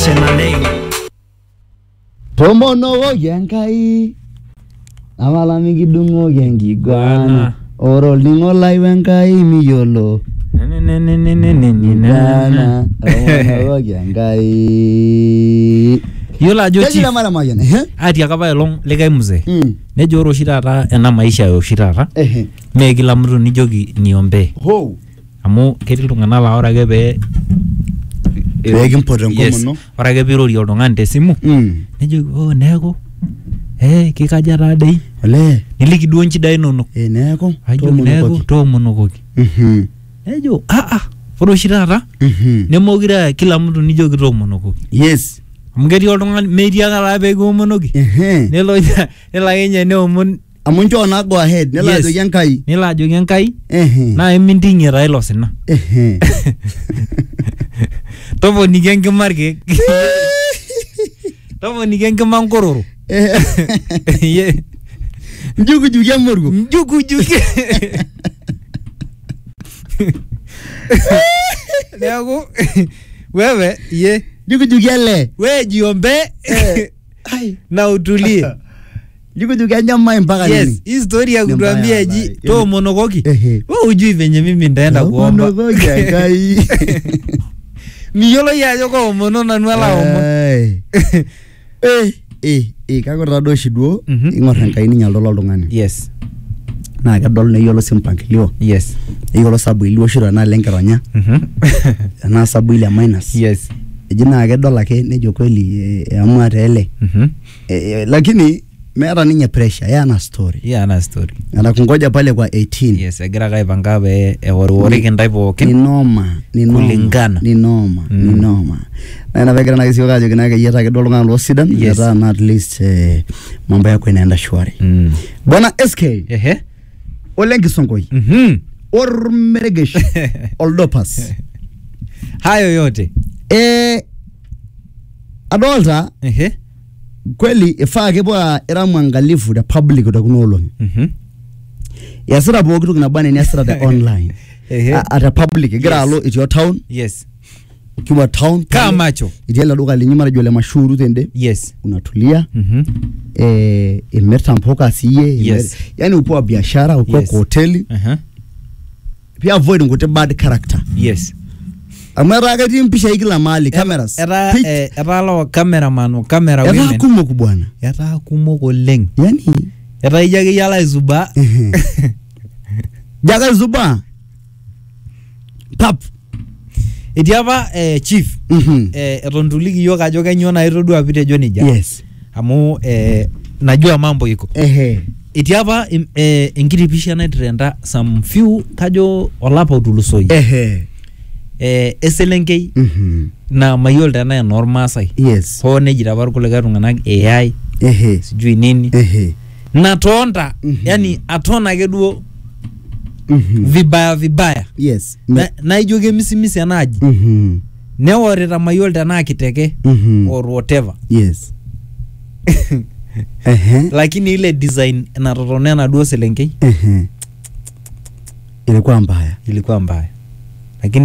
Tomono yankai Amala mikidungo yengigwana Oro lingo lai wenkai miyolo Nana Tomono yankai Yola ajo chief ati akapa elong lekai mzee nejo oro shirata ena maisha yo shirata me kila mtu nijoki niombe amu ketii iltung'anak laa ore ake pee kimpote nkomono ore ake piirori oltung'ani tesimu nejo neeku kikaja taadei niliki duo nchidai inonok neeku toomonokoki nejo ore oshi taata nemokire kila mtu nijoki toomonokoki yes amu ketii oltung'ani metii ake taa pee kiomonoki nelo ake nye neomon amu nchoo na go ahead nelo ajoki Enkai naa minting'ie taa ilo sina toponiki enkima irkeek toponiki enkima nkororo njukujuki emorgo neeku wewe njukujuki ele we jiombe na utulie njukujuki anyama mpaka nini yes hii story ya kutuambia ji to monokoki wewe ujui venye mimi ndaenda kuomba monokoki Enkai miyolo yajo ko mono nanu ala omo kakota do shiduo ing'or Enkai ninyaldo oltung'ani yes na kedol neyiolo simpangilio yes eyiolo sabu ilio shira na lenkeronya na sabu ile minus yes ejina kedol ake nejo kweli amua tele lakini meeta ninye pressure yana story anakungoja pale kwa 18 yes agira kaipanga be eworwori kintai pookin ni noma kulingana ni noma na navegira na kisio kajo kinake yeta kedol ngalo losidan yeta na at least mambo yako inaenda shwari bwana SK Olengi Songoi Ormeregesh Oldopas hayo yote adolta kweli ifaa kebwa era mwangalifu da public utakunolong yasira bokitu kinabane ni yasira the online at a public gira alo it your town yes ukiwa town kama macho itiela duka linyima rajole mashuru tende yes unatulia imerta mpoka siye yes. Yani upo biashara upo yes. Kwa hoteli pia avoid ngote bad character yes amara gati mpisha ikila mali cameras era lo cameraman o camera women era kumoko bwana era kumoko leng yani era ijage yala izuba jaga zuba pap itiapa chief etonduliki yoka ajo kenyo na itodua pitejo nija yes amu najua mambo iko itiapa enkitipisha naitrenda some few kajo olapa utulusoi eselenkei na mayol tena enormasai yes ho nejira barkuleka tung'anak AI sijui nini na tonda yani atona ake duo vibaya yes na ijoge misimisi anaji neworita mayol tena kiteke or whatever yes lakini ile design na totonena duo selenkei ilikuwa mbaya